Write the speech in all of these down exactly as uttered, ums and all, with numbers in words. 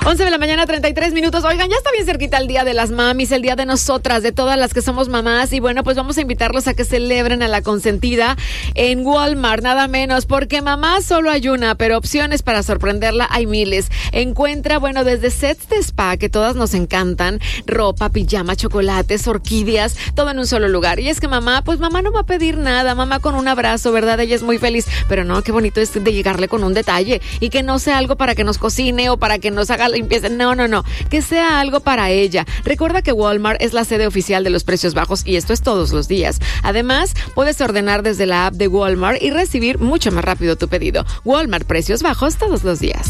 once de la mañana, treinta y tres minutos. Oigan, ya está bien cerquita el día de las mamis, el día de nosotras, de todas las que somos mamás. Y bueno, pues vamos a invitarlos a que celebren a la consentida en Walmart, nada menos, porque mamá solo hay una, pero opciones para sorprenderla hay miles. Encuentra, bueno, desde sets de spa que todas nos encantan, ropa, pijama, chocolates, orquídeas, todo en un solo lugar. Y es que mamá, pues mamá no va a pedir nada, mamá con un abrazo, ¿verdad? Ella es muy feliz, pero no, qué bonito es de llegarle con un detalle y que no sea algo para que nos cocine o para que nos haga limpieza. No, no, no, que sea algo para ella. Recuerda que Walmart es la sede oficial de los precios bajos y esto es todos los días. Además, puedes ordenar desde la app de Walmart y recibir mucho más rápido tu pedido. Walmart, precios bajos todos los días.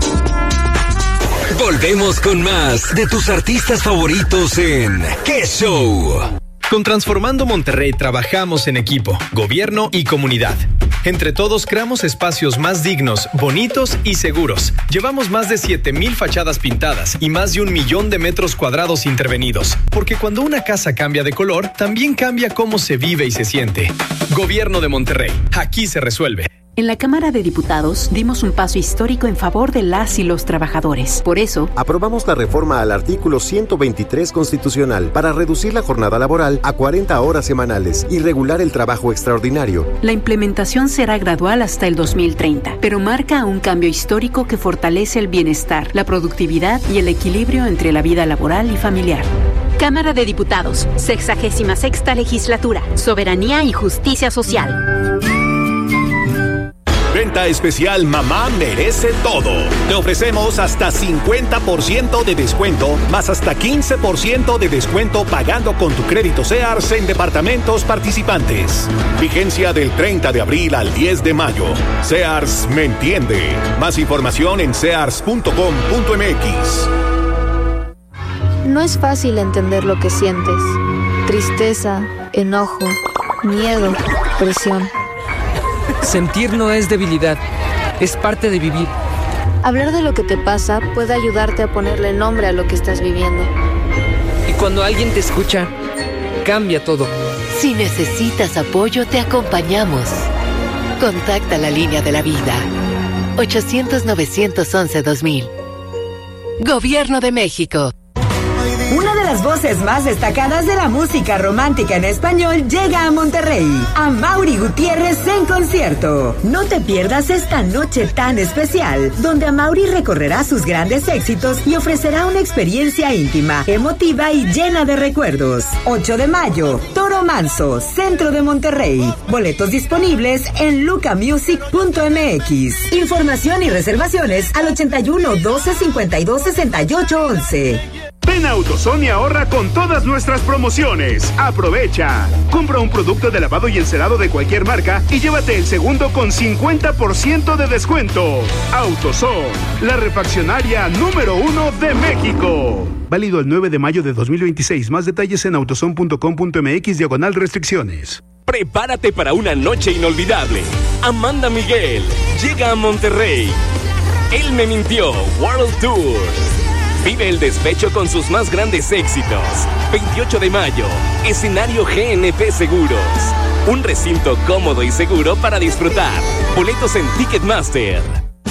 Volvemos con más de tus artistas favoritos en ¿Qué Show? Con Transformando Monterrey trabajamos en equipo, gobierno y comunidad. Entre todos creamos espacios más dignos, bonitos y seguros. Llevamos más de siete mil fachadas pintadas y más de un millón de metros cuadrados intervenidos. Porque cuando una casa cambia de color, también cambia cómo se vive y se siente. Gobierno de Monterrey, aquí se resuelve. En la Cámara de Diputados dimos un paso histórico en favor de las y los trabajadores. Por eso, aprobamos la reforma al artículo ciento veintitrés constitucional para reducir la jornada laboral a cuarenta horas semanales y regular el trabajo extraordinario. La implementación será gradual hasta el dos mil treinta, pero marca un cambio histórico que fortalece el bienestar, la productividad y el equilibrio entre la vida laboral y familiar. Cámara de Diputados, sexagésima sexta legislatura, soberanía y justicia social. Venta especial Mamá Merece Todo. Te ofrecemos hasta cincuenta por ciento de descuento, más hasta quince por ciento de descuento pagando con tu crédito Sears en departamentos participantes. Vigencia del treinta de abril al diez de mayo. Sears me entiende. Más información en sears punto com punto m x. No es fácil entender lo que sientes. Tristeza, enojo, miedo, presión. Sentir no es debilidad, es parte de vivir. Hablar de lo que te pasa puede ayudarte a ponerle nombre a lo que estás viviendo. Y cuando alguien te escucha, cambia todo. Si necesitas apoyo, te acompañamos. Contacta la línea de la vida. ochocientos, novecientos once, dos mil. Gobierno de México. Una de las voces más destacadas de la música romántica en español llega a Monterrey. Amaury Gutiérrez en concierto. No te pierdas esta noche tan especial, donde Amaury recorrerá sus grandes éxitos y ofrecerá una experiencia íntima, emotiva y llena de recuerdos. ocho de mayo, Toro Manso, centro de Monterrey. Boletos disponibles en luca music punto m x. Información y reservaciones al ochenta y uno, doce, cincuenta y dos, sesenta y ocho, once. Ven a AutoZone y ahorra con todas nuestras promociones. ¡Aprovecha! Compra un producto de lavado y encerado de cualquier marca y llévate el segundo con cincuenta por ciento de descuento. AutoZone, la refaccionaria número uno de México. Válido el nueve de mayo de dos mil veintiséis. Más detalles en autozone punto com punto m x diagonal restricciones. Prepárate para una noche inolvidable. Amanda Miguel llega a Monterrey. Él me mintió World Tour. Vive el despecho con sus más grandes éxitos. veintiocho de mayo, escenario G N P Seguros. Un recinto cómodo y seguro para disfrutar. Boletos en Ticketmaster.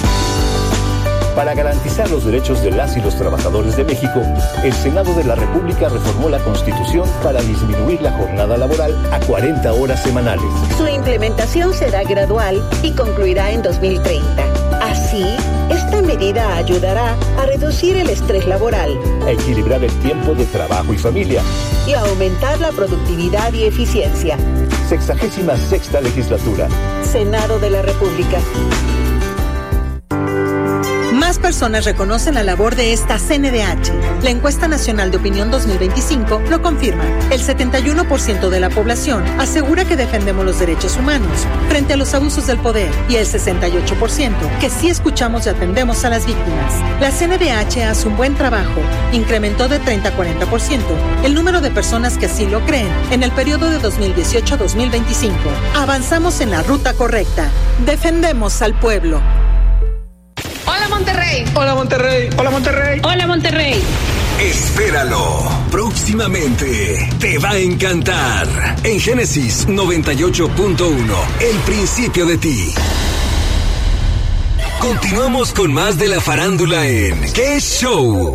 Para garantizar los derechos de las y los trabajadores de México, el Senado de la República reformó la Constitución para disminuir la jornada laboral a cuarenta horas semanales. Su implementación será gradual y concluirá en dos mil treinta. Así, esta medida ayudará a reducir el estrés laboral, a equilibrar el tiempo de trabajo y familia y a aumentar la productividad y eficiencia. Sexagésima sexta legislatura. Senado de la República. Más personas reconocen la labor de esta C N D H. La Encuesta Nacional de Opinión dos mil veinticinco lo confirma. El setenta y uno por ciento de la población asegura que defendemos los derechos humanos frente a los abusos del poder y el sesenta y ocho por ciento que sí escuchamos y atendemos a las víctimas. La C N D H hace un buen trabajo. Incrementó de treinta a cuarenta por ciento el número de personas que así lo creen en el periodo de dos mil dieciocho a dos mil veinticinco. Avanzamos en la ruta correcta. Defendemos al pueblo. Hola Monterrey. Hola Monterrey. Hola Monterrey. Hola Monterrey. Espéralo. Próximamente te va a encantar. En Génesis noventa y ocho punto uno, el principio de ti. Continuamos con más de la farándula en ¿Qué Show?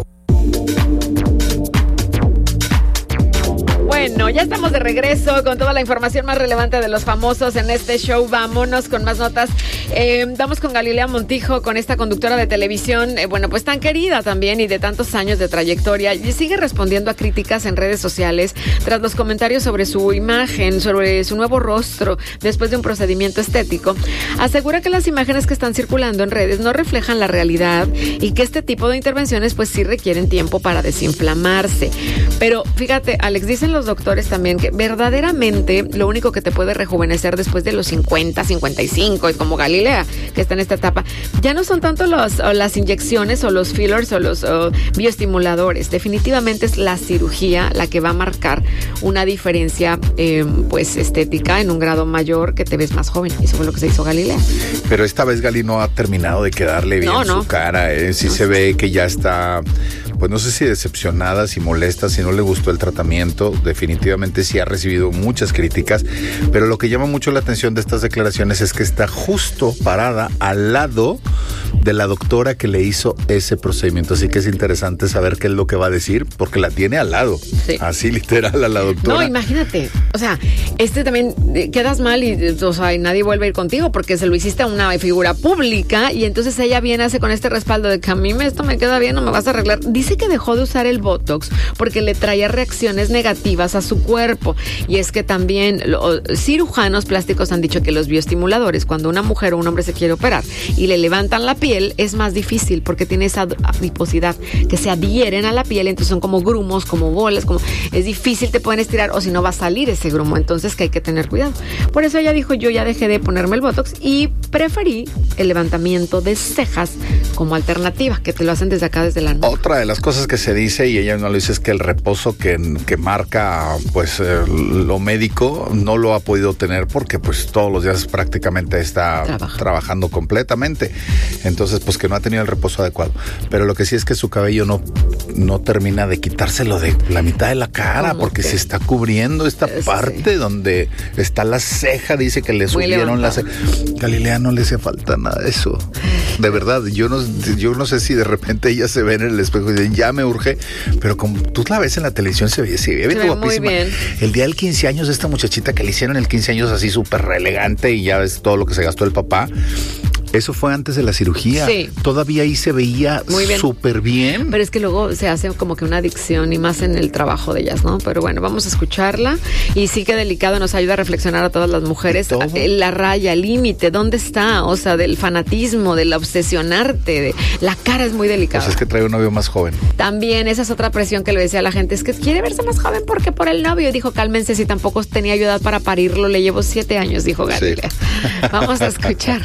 Bueno, ya estamos de regreso con toda la información más relevante de los famosos en este show. Vámonos con más notas. Eh, vamos con Galilea Montijo, con esta conductora de televisión, eh, bueno, pues tan querida también y de tantos años de trayectoria, y sigue respondiendo a críticas en redes sociales tras los comentarios sobre su imagen, sobre su nuevo rostro después de un procedimiento estético. Asegura que las imágenes que están circulando en redes no reflejan la realidad y que este tipo de intervenciones pues sí requieren tiempo para desinflamarse. Pero fíjate, Alex, dicen los doctores también que verdaderamente lo único que te puede rejuvenecer después de los cincuenta, cincuenta y cinco, es como Galilea, que está en esta etapa, ya no son tanto los, o las inyecciones o los fillers o los o bioestimuladores. Definitivamente es la cirugía la que va a marcar una diferencia eh, pues estética en un grado mayor, que te ves más joven. Eso fue lo que se hizo Galilea. Pero esta vez Gali no ha terminado de quedarle bien no, no. su cara, ¿eh? Sí no. Se ve que ya está, pues no sé si decepcionada, si molesta, si no le gustó el tratamiento. Definitivamente sí ha recibido muchas críticas, pero lo que llama mucho la atención de estas declaraciones es que está justo parada al lado de la doctora que le hizo ese procedimiento. Así que es interesante saber qué es lo que va a decir, porque la tiene al lado, sí. Así literal a la doctora. No, imagínate, o sea, este también quedas mal y, o sea, y nadie vuelve a ir contigo porque se lo hiciste a una figura pública, y entonces ella viene, hace con este respaldo de que a mí esto me queda bien, no me vas a arreglar. Dice que dejó de usar el Botox porque le traía reacciones negativas a su cuerpo, y es que también los cirujanos plásticos han dicho que los bioestimuladores, cuando una mujer o un hombre se quiere operar y le levantan la piel, es más difícil porque tiene esa adiposidad que se adhieren a la piel, entonces son como grumos, como bolas, como es difícil, te pueden estirar o si no va a salir ese grumo, entonces que hay que tener cuidado. Por eso ella dijo, yo ya dejé de ponerme el Botox y preferí el levantamiento de cejas como alternativa, que te lo hacen desde acá, desde la nuca. Otra de las cosas que se dice, y ella no lo dice, es que el reposo que, que marca pues eh, lo médico no lo ha podido tener porque pues todos los días prácticamente está Trabaja. trabajando completamente, entonces pues que no ha tenido el reposo adecuado. Pero lo que sí es que su cabello no, no termina de quitárselo de la mitad de la cara, porque que? se está cubriendo esta es, parte sí. donde está la ceja, dice que le Muy subieron la ceja. Galilea no le hace falta nada de eso, de verdad. Yo no, yo no sé si de repente ella se ve en el espejo y dice, ya me urge, pero como tú la ves en la televisión se ve, se ve, se ve guapísima. Muy bien. El día del quince años de esta muchachita que le hicieron el quince años así súper elegante, y ya ves todo lo que se gastó el papá. Eso fue antes de la cirugía. Sí. Todavía ahí se veía súper bien. Pero es que luego se hace como que una adicción, y más en el trabajo de ellas, ¿no? Pero bueno, vamos a escucharla. Y sí que delicado, nos ayuda a reflexionar a todas las mujeres. La raya, el límite, ¿dónde está? O sea, del fanatismo, del obsesionarte. De... La cara es muy delicada. Pues es que trae un novio más joven. También esa es otra presión que le decía a la gente. Es que quiere verse más joven porque por el novio. Dijo, cálmense, si tampoco tenía ayuda para parirlo. Le llevo siete años, dijo Galilea. Sí. Vamos a escuchar.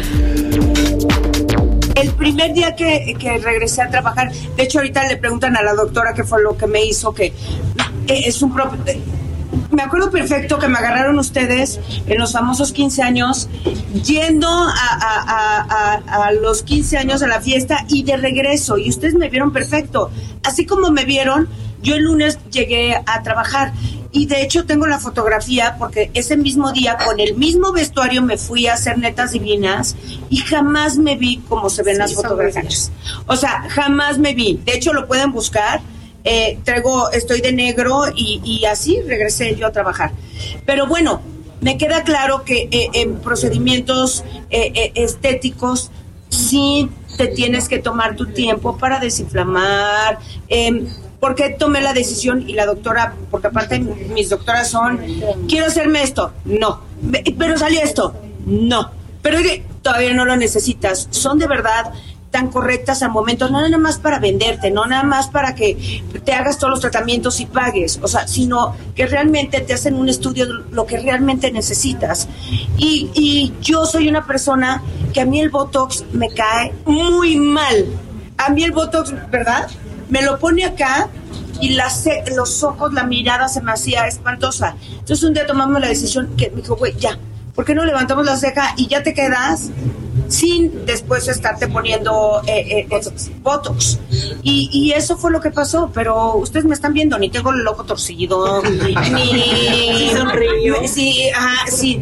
El primer día que, que regresé a trabajar, de hecho ahorita le preguntan a la doctora qué fue lo que me hizo, que es un propio... Me acuerdo perfecto que me agarraron ustedes en los famosos quince años, yendo a, a, a, a, a los quince años a la fiesta y de regreso, y ustedes me vieron perfecto. Así como me vieron, yo el lunes llegué a trabajar. Y de hecho tengo la fotografía porque ese mismo día con el mismo vestuario me fui a hacer Netas Divinas y jamás me vi como se ven sí, las fotografías. O sea, jamás me vi. De hecho lo pueden buscar. Eh, traigo, estoy de negro y, y así regresé yo a trabajar. Pero bueno, me queda claro que eh, en procedimientos eh, eh, estéticos sí te tienes que tomar tu tiempo para desinflamar. Eh, ¿Por qué tomé la decisión? Y la doctora, porque aparte mis doctoras son, quiero hacerme esto, no, pero salió esto, no, pero todavía no lo necesitas. Son de verdad tan correctas al momento, no nada más para venderte, no nada más para que te hagas todos los tratamientos y pagues, o sea, sino que realmente te hacen un estudio de lo que realmente necesitas. Y, y yo soy una persona que a mí el Botox me cae muy mal. A mí el Botox, ¿verdad?, me lo pone acá y las, los ojos, la mirada se me hacía espantosa. Entonces un día tomamos la decisión que me dijo, güey, ya, ¿por qué no levantamos la ceja y ya te quedas sin después estarte poniendo eh, eh, Botox? Botox. Y, y eso fue lo que pasó, pero ustedes me están viendo, ni tengo el ojo torcido, ni... Sí, sonrío. Sí, ajá, sí, sí.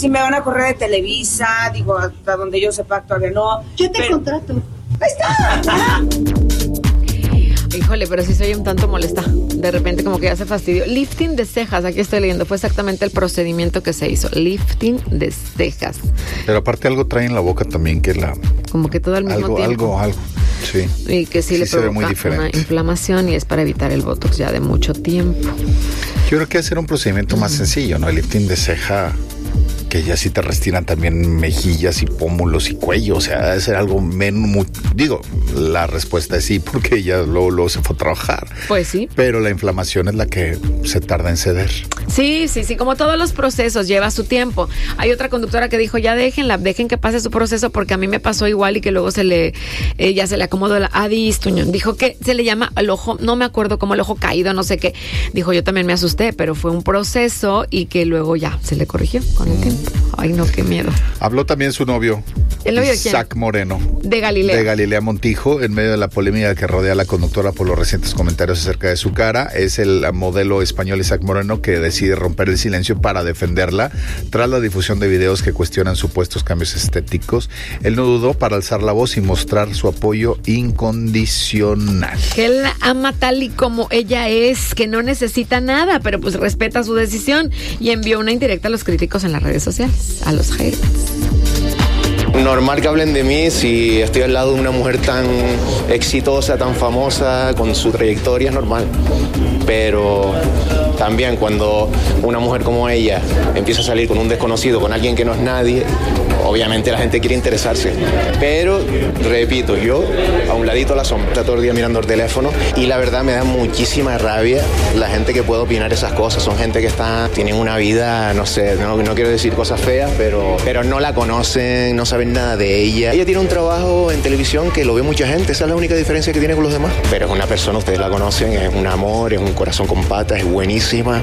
si me van a correr de Televisa, digo, hasta donde yo sepa todavía no. Yo te pero... contrato. Ahí está. Híjole, pero sí soy un tanto molesta. De repente como que ya se fastidió. Lifting de cejas, aquí estoy leyendo. Fue exactamente el procedimiento que se hizo. Lifting de cejas. Pero aparte algo trae en la boca también que la... Como que todo al mismo algo, tiempo. Algo, algo, sí. Y que sí, sí le se ve muy provoca diferente. Una inflamación y es para evitar el botox ya de mucho tiempo. Yo creo que hacer un procedimiento mm. más sencillo, ¿no? El lifting de ceja... que ya sí te retiran también mejillas y pómulos y cuello, o sea, debe ser algo menos, digo, la respuesta es sí, porque ella luego, luego se fue a trabajar. Pues sí. Pero la inflamación es la que se tarda en ceder. Sí, sí, sí, como todos los procesos, lleva su tiempo. Hay otra conductora que dijo, ya déjenla, dejen que pase su proceso, porque a mí me pasó igual y que luego se le, eh, ya se le acomodó la Adis Tuñón. Dijo que se le llama el ojo, no me acuerdo cómo el ojo caído, no sé qué. Dijo, yo también me asusté, pero fue un proceso y que luego ya se le corrigió con el tiempo. Ay, no, qué miedo. Habló también su novio, ¿El novio Isaac de quién? Moreno. De Galilea. De Galilea Montijo, en medio de la polémica que rodea a la conductora por los recientes comentarios acerca de su cara. Es el modelo español Isaac Moreno que decide romper el silencio para defenderla tras la difusión de videos que cuestionan supuestos cambios estéticos. Él no dudó para alzar la voz y mostrar su apoyo incondicional. Que él la ama tal y como ella es, que no necesita nada, pero pues respeta su decisión y envió una indirecta a los críticos en las redes sociales, a los haters. Normal que hablen de mí si estoy al lado de una mujer tan exitosa, tan famosa, con su trayectoria, es normal. Pero también cuando una mujer como ella empieza a salir con un desconocido, con alguien que no es nadie, obviamente la gente quiere interesarse. Pero, repito, yo a un ladito a la sombra, todo el día mirando el teléfono, y la verdad me da muchísima rabia la gente que puede opinar esas cosas. Son gente que está, tienen una vida, no sé, no, no quiero decir cosas feas, pero, pero no la conocen, no saben nada de ella. Ella tiene un trabajo en televisión que lo ve mucha gente, esa es la única diferencia que tiene con los demás. Pero es una persona, ustedes la conocen, es un amor, es un corazón con patas, es buenísima.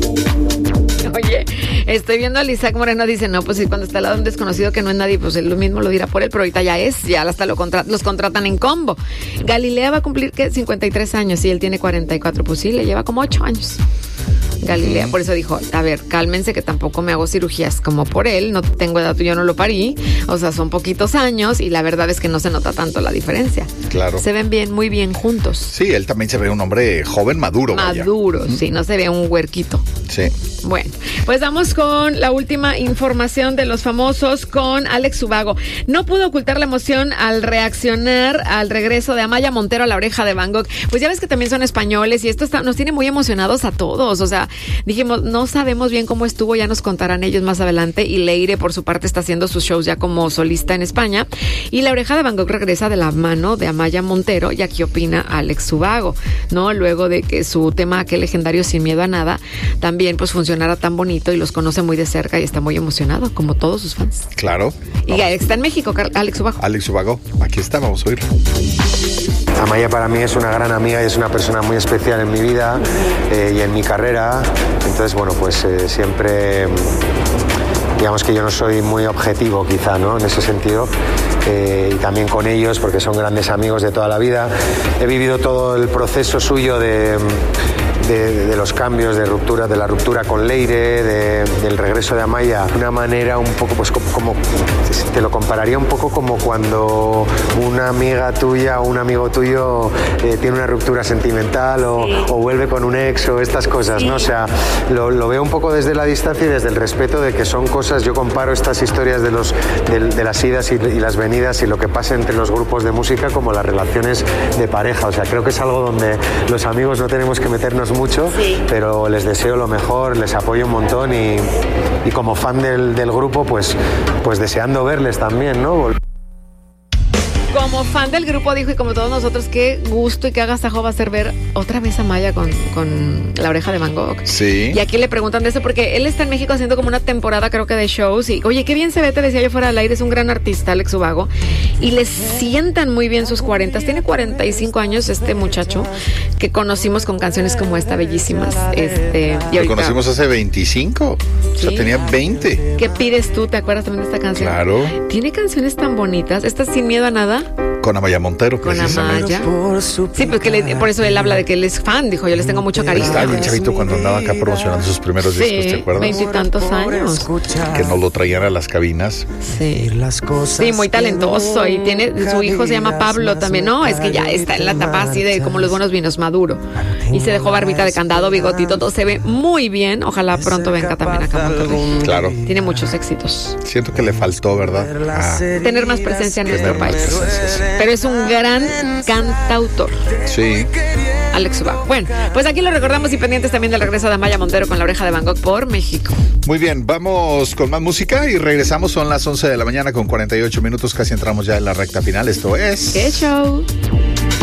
Oye, estoy viendo a Isaac Moreno, dice, no, pues sí, cuando está al lado de un desconocido que no es nadie, pues él lo mismo lo dirá por él, pero ahorita ya es, ya hasta lo contra- los contratan en combo. Galilea va a cumplir, ¿qué? cincuenta y tres años y él tiene cuarenta y cuatro, pues sí, le lleva como ocho años. Galilea, por eso dijo, a ver, cálmense que tampoco me hago cirugías como por él, no tengo edad, yo no lo parí, o sea, son poquitos años y la verdad es que no se nota tanto la diferencia. Claro. Se ven bien, muy bien juntos. Sí, él también se ve un hombre joven, maduro. Maduro, vaya. Sí, no se ve un huerquito. Sí. Bueno, pues vamos con la última información de los famosos con Alex Ubago. No pudo ocultar la emoción al reaccionar al regreso de Amaya Montero a La Oreja de Van Gogh. Pues ya ves que también son españoles y esto está, nos tiene muy emocionados a todos. O sea, dijimos, no sabemos bien cómo estuvo, ya nos contarán ellos más adelante. Y Leire, por su parte, está haciendo sus shows ya como solista en España. Y La Oreja de Van Gogh regresa de la mano de Amaya Montero. Y aquí opina Alex Ubago, ¿no? Luego de que su tema, aquel legendario Sin Miedo a Nada, también pues funcionara tan bonito y los conoce muy de cerca y está muy emocionado, como todos sus fans. Claro. Y vamos. Está en México, Alex Ubago. Alex Ubago, aquí está, vamos a oírlo. Amaya para mí es una gran amiga y es una persona muy especial en mi vida eh, y en mi carrera. Entonces, bueno, pues eh, siempre, digamos que yo no soy muy objetivo quizá, ¿no? En ese sentido. Eh, y también con ellos, porque son grandes amigos de toda la vida. He vivido todo el proceso suyo de... De, de los cambios, de ruptura, de la ruptura con Leire, de, del regreso de Amaya, de una manera un poco, pues como, como, te lo compararía un poco como cuando una amiga tuya o un amigo tuyo eh, tiene una ruptura sentimental o, sí. o vuelve con un ex o estas cosas, sí. ¿no? O sea, lo, lo veo un poco desde la distancia y desde el respeto de que son cosas, yo comparo estas historias de, los, de, de las idas y, y las venidas y lo que pasa entre los grupos de música como las relaciones de pareja, o sea, creo que es algo donde los amigos no tenemos que meternos mucho, sí. pero les deseo lo mejor, les apoyo un montón y, y como fan del, del grupo, pues, pues deseando verles también, ¿no? Como fan del grupo, dijo, y como todos nosotros, qué gusto y qué agasajo va a ser ver otra vez a Amaya con, con La Oreja de Van Gogh. Sí. Y aquí le preguntan de eso, porque él está en México haciendo como una temporada, creo que de shows, y oye, qué bien se ve, te decía yo fuera del aire, es un gran artista, Alex Ubago, y le sientan muy bien sus cuarentas. Tiene cuarenta y cinco años este muchacho, que conocimos con canciones como esta, bellísimas. Este, y ahorita, lo conocimos hace veinticinco, ¿sí? O sea, tenía veinte. ¿Qué pides tú? ¿Te acuerdas también de esta canción? Claro. Tiene canciones tan bonitas, esta Sin Miedo a Nada. Con Amaya Montero, Con Amaya. Sí, pues que le, por eso él habla de que él es fan, dijo, yo les tengo mucho cariño. Estaba bien chavito cuando andaba acá promocionando sus primeros sí, discos, ¿te acuerdas? Veintitantos años. Que nos lo traían a las cabinas. Sí. Sí, muy talentoso. Y tiene, su hijo se llama Pablo también. No, es que ya está en la etapa así de como los buenos vinos, maduro. Y se dejó barbita de candado, bigotito, todo se ve muy bien. Ojalá pronto venga también acá a Monterrey. Claro. Tiene muchos éxitos. Siento que le faltó, ¿verdad? Ah. Tener más presencia en nuestro país. Pero es un gran cantautor. Sí. Alex Ubago. Bueno, pues aquí lo recordamos y pendientes también del regreso de Amaya Montero con La Oreja de Van Gogh por México. Muy bien, vamos con más música y regresamos. Son las once de la mañana con cuarenta y ocho minutos. Casi entramos ya en la recta final. Esto es... ¡Qué show!